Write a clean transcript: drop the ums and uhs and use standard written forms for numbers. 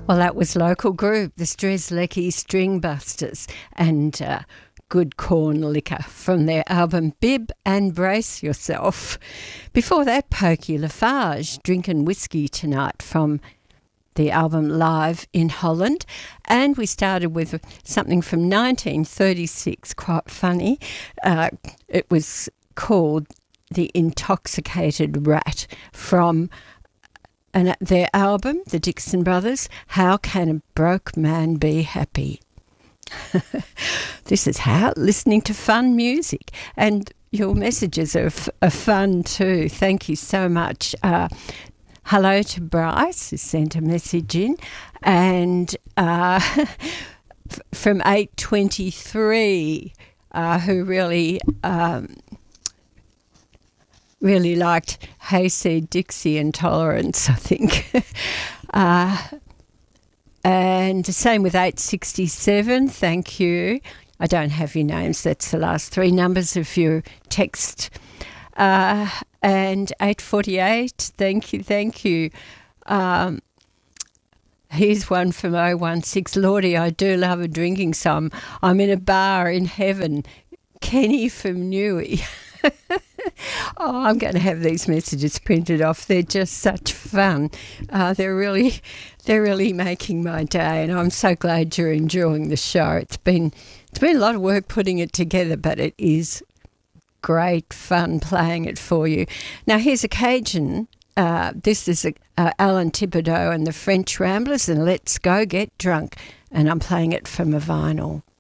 Well, that was local group, the Strzelecki String Busters, and Good Corn Liquor from their album Bib and Brace Yourself. Before that, Pokey Lafarge, Drinking Whiskey Tonight from the album Live in Holland. And we started with something from 1936, quite funny. It was called The Intoxicated Rat from their album, the Dixon Brothers, How Can a Broke Man Be Happy? This is how, listening to fun music. And your messages are fun too. Thank you so much. Hello to Bryce, who sent a message in. And from 823, who really liked Hayseed, Dixie and Tolerance, I think. And the same with 867, thank you. I don't have your names, that's the last three numbers of your text. And 848, thank you. Here's one from 016. Lordy, I do love a drinking some. I'm in a bar in heaven. Kenny from Newey. Oh, I'm going to have these messages printed off. They're just such fun. They're really making my day, and I'm so glad you're enjoying the show. It's been a lot of work putting it together, but it is great fun playing it for you. Now here's a Cajun. This is Alan Thibodeau and the French Ramblers, and Let's Go Get Drunk, and I'm playing it from a vinyl.